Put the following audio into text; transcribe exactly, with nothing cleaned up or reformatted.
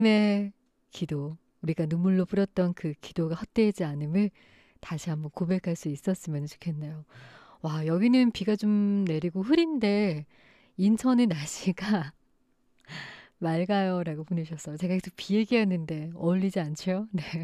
의 기도, 우리가 눈물로 불었던 그 기도가 헛되지 않음을 다시 한번 고백할 수 있었으면 좋겠네요. 와, 여기는 비가 좀 내리고 흐린데 인천은 날씨가 맑아요라고 보내셨어요. 제가 계속 비 얘기하는데 어울리지 않죠? 네.